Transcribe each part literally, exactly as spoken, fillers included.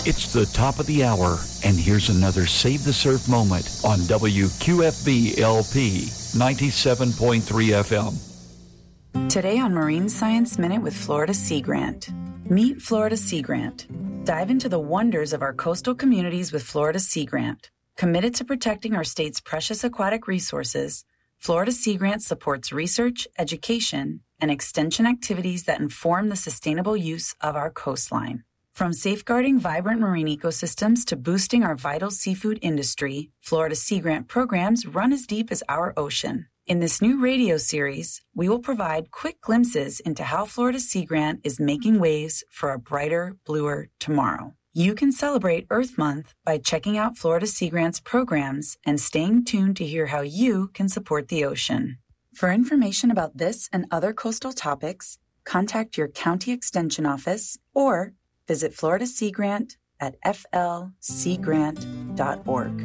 It's the top of the hour, and here's another Save the Surf moment on W Q F B L P ninety-seven point three F M. Today on Marine Science Minute with Florida Sea Grant. Meet Florida Sea Grant. Dive into the wonders of our coastal communities with Florida Sea Grant. Committed to protecting our state's precious aquatic resources, Florida Sea Grant supports research, education, and extension activities that inform the sustainable use of our coastline. From safeguarding vibrant marine ecosystems to boosting our vital seafood industry, Florida Sea Grant programs run as deep as our ocean. In this new radio series, we will provide quick glimpses into how Florida Sea Grant is making waves for a brighter, bluer tomorrow. You can celebrate Earth Month by checking out Florida Sea Grant's programs and staying tuned to hear how you can support the ocean. For information about this and other coastal topics, contact your county extension office or visit Florida Sea Grant at f l sea grant dot org.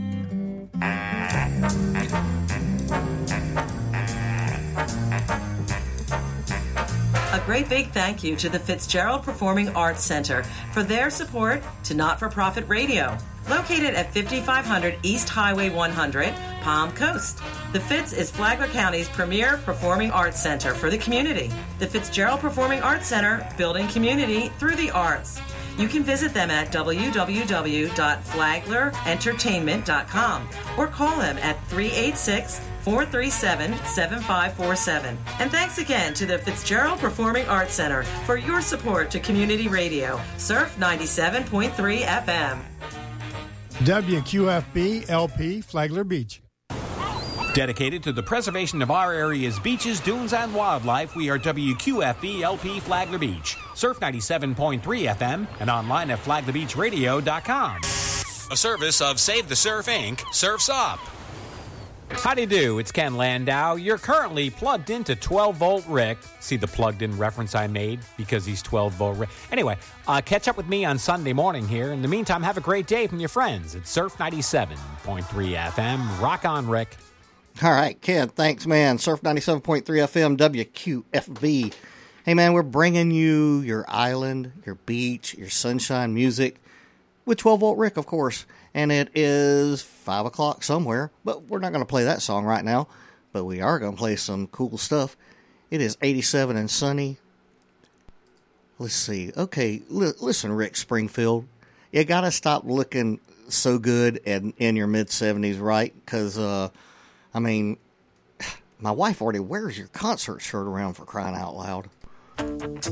A great big thank you to the Fitzgerald Performing Arts Center for their support to Not-for-Profit Radio, located at fifty-five hundred East Highway one hundred, Palm Coast. The Fitz is Flagler County's premier performing arts center for the community. The Fitzgerald Performing Arts Center, building community through the arts. You can visit them at w w w dot flagler entertainment dot com or call them at three eight six, four three seven, seven five four seven. And thanks again to the Fitzgerald Performing Arts Center for your support to community radio. Surf ninety-seven point three F M. W Q F B L P Flagler Beach. Dedicated to the preservation of our area's beaches, dunes, and wildlife, we are W Q F B L P Flagler Beach. Surf ninety-seven point three F M and online at flagler beach radio dot com. A service of Save the Surf, Incorporated. Surf's Up. How do you do? It's Ken Landau. You're currently plugged into twelve-volt Rick. See the plugged-in reference I made? Because he's twelve-volt Rick. Anyway, uh, catch up with me on Sunday morning here. In the meantime, have a great day from your friends at Surf ninety-seven point three F M. Rock on, Rick. All right, Ken, thanks, man. Surf ninety-seven point three F M, W Q F B. Hey, man, we're bringing you your island, your beach, your sunshine music with twelve-volt Rick, of course. And it is five o'clock somewhere, but we're not going to play that song right now. But we are going to play some cool stuff. It is eighty-seven and sunny. Let's see. Okay, li- listen, Rick Springfield. You got to stop looking so good in, in your mid-seventies, right? Because, uh, I mean, my wife already wears your concert shirt around, for crying out loud.